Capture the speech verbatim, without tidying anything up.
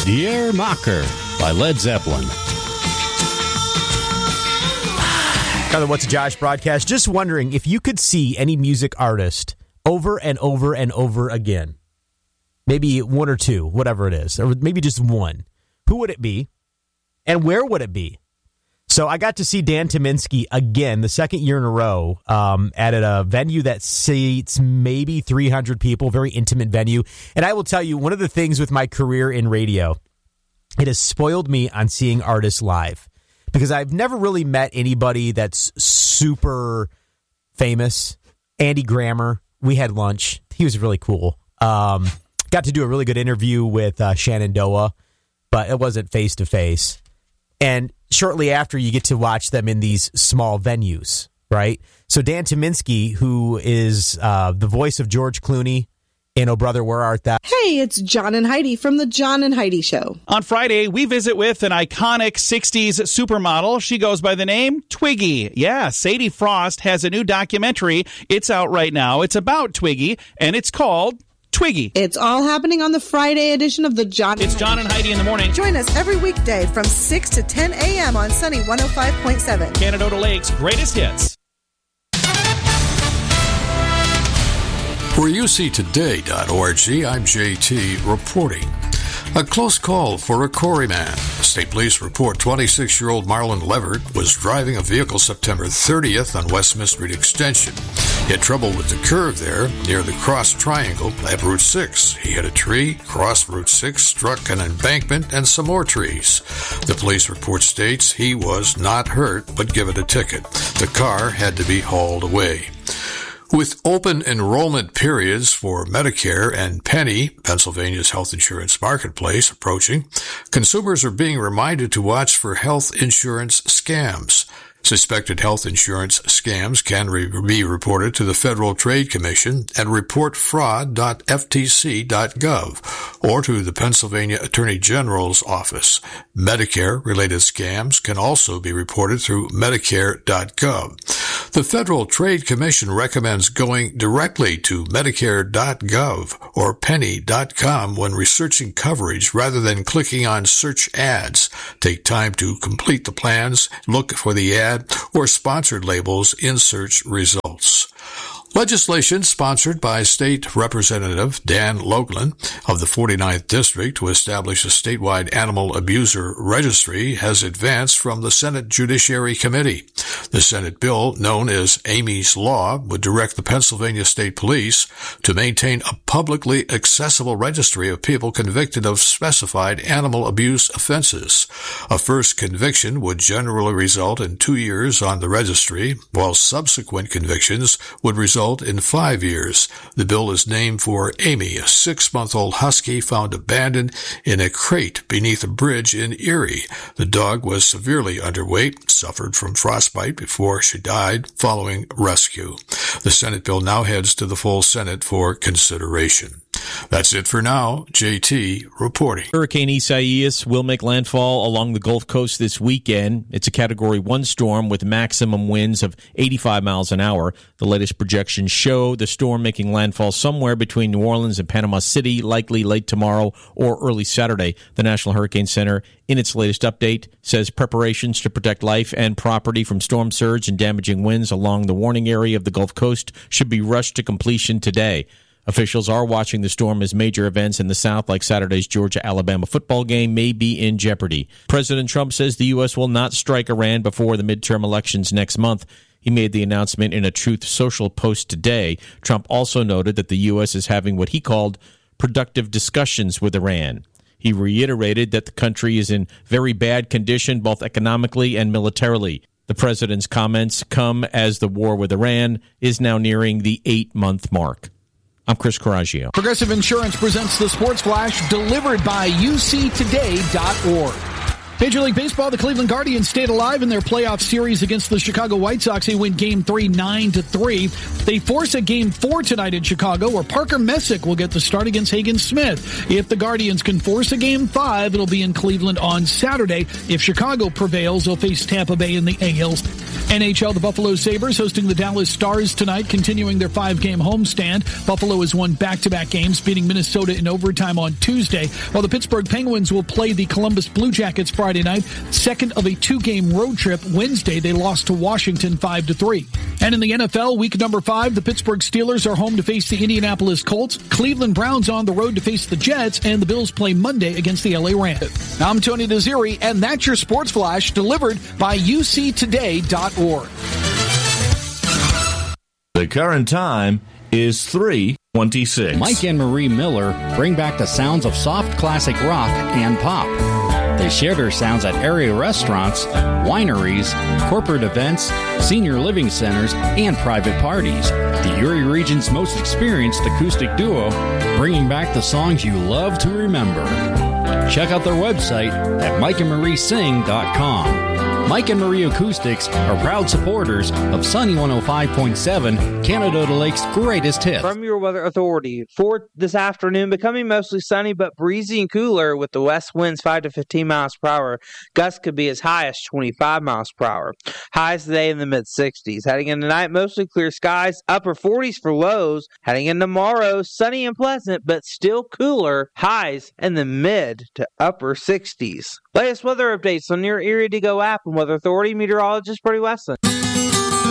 Der Macher by Led Zeppelin. Another What's a Josh broadcast. Just wondering if you could see any music artist over and over and over again. Maybe one or two, whatever it is, or maybe just one. Who would it be? And where would it be? So I got to see Dan Tyminski again, the second year in a row, um, at a venue that seats maybe three hundred people, very intimate venue. And I will tell you, one of the things with my career in radio, it has spoiled me on seeing artists live. Because I've never really met anybody that's super famous. Andy Grammer, we had lunch. He was really cool. Um, got to do a really good interview with uh, Shenandoah, but it wasn't face-to-face. And shortly after, you get to watch them in these small venues, right? So Dan Tyminski, who is uh, the voice of George Clooney in Oh Brother, Where Art Thou? Hey, it's John and Heidi from The John and Heidi Show. On Friday, we visit with an iconic sixties supermodel. She goes by the name Twiggy. Yeah, Sadie Frost has a new documentary. It's out right now. It's about Twiggy, and it's called Twiggy. It's all happening on the Friday edition of The John and It's John and Heidi in the morning. Join us every weekday from six to ten a.m. on Sunny one oh five point seven. Canada Lake's greatest hits. For U C Today dot org, I'm J T reporting. A close call for a Corey man. State police report twenty-six-year-old Marlon Levert was driving a vehicle September thirtieth on Westminster Street Extension. He had trouble with the curve there near the cross triangle at Route six. He hit a tree, crossed Route six, struck an embankment, and some more trees. The police report states he was not hurt but given a ticket. The car had to be hauled away. With open enrollment periods for Medicare and Penny, Pennsylvania's health insurance marketplace, approaching, consumers are being reminded to watch for health insurance scams. Suspected health insurance scams can re- be reported to the Federal Trade Commission at report fraud dot f t c dot gov or to the Pennsylvania Attorney General's office. Medicare-related scams can also be reported through medicare dot gov. The Federal Trade Commission recommends going directly to medicare dot gov or penny dot com when researching coverage rather than clicking on search ads. Take time to complete the plans, look for the ad, or sponsored labels in search results. Legislation sponsored by State Representative Dan Loughlin of the forty-ninth District to establish a statewide animal abuser registry has advanced from the Senate Judiciary Committee. The Senate bill, known as Amy's Law, would direct the Pennsylvania State Police to maintain a publicly accessible registry of people convicted of specified animal abuse offenses. A first conviction would generally result in two years on the registry, while subsequent convictions would result in five years. The bill is named for Amy, a six-month-old husky found abandoned in a crate beneath a bridge in Erie. The dog was severely underweight, suffered from frostbite before she died following rescue. The Senate bill now heads to the full Senate for consideration. That's it for now. J T reporting. Hurricane Isaias will make landfall along the Gulf Coast this weekend. It's a Category one storm with maximum winds of eighty-five miles an hour. The latest projections show the storm making landfall somewhere between New Orleans and Panama City, likely late tomorrow or early Saturday. The National Hurricane Center, in its latest update, says preparations to protect life and property from storm surge and damaging winds along the warning area of the Gulf Coast should be rushed to completion today. Officials are watching the storm as major events in the South, like Saturday's Georgia-Alabama football game, may be in jeopardy. President Trump says the U S will not strike Iran before the midterm elections next month. He made the announcement in a Truth Social post today. Trump also noted that the U S is having what he called productive discussions with Iran. He reiterated that the country is in very bad condition, both economically and militarily. The president's comments come as the war with Iran is now nearing the eight-month mark. I'm Chris Coraggio. Progressive Insurance presents the Sports Flash, delivered by U C today dot org. Major League Baseball, the Cleveland Guardians stayed alive in their playoff series against the Chicago White Sox. They win Game three, nine to three. They force a Game four tonight in Chicago, where Parker Messick will get the start against Hagen Smith. If the Guardians can force a Game five, it'll be in Cleveland on Saturday. If Chicago prevails, they'll face Tampa Bay in the A L N H L, the Buffalo Sabres hosting the Dallas Stars tonight, continuing their five-game homestand. Buffalo has won back-to-back games, beating Minnesota in overtime on Tuesday, while the Pittsburgh Penguins will play the Columbus Blue Jackets Friday night, second of a two-game road trip. Wednesday, they lost to Washington five to three. And in the N F L, week number five, the Pittsburgh Steelers are home to face the Indianapolis Colts. Cleveland Browns on the road to face the Jets, and the Bills play Monday against the L A Rams. I'm Tony Desiri, and that's your Sports Flash delivered by U C today dot org. The current time is three twenty-six. Mike and Marie Miller bring back the sounds of soft classic rock and pop. They share their sounds at area restaurants, wineries, corporate events, senior living centers, and private parties. The Erie region's most experienced acoustic duo, bringing back the songs you love to remember. Check out their website at mike and marie sing dot com. Mike and Marie Acoustics are proud supporters of Sunny one oh five point seven, Canada to Lake's greatest hit. From your weather authority, for this afternoon, becoming mostly sunny but breezy and cooler with the west winds five to fifteen miles per hour. Gusts could be as high as twenty-five miles per hour. Highs today in the mid-sixties. Heading into tonight, mostly clear skies, upper forties for lows. Heading into tomorrow, sunny and pleasant but still cooler. Highs in the mid to upper sixties. Latest weather updates on your Erie to Go app and Weather Authority meteorologist Brady Westland.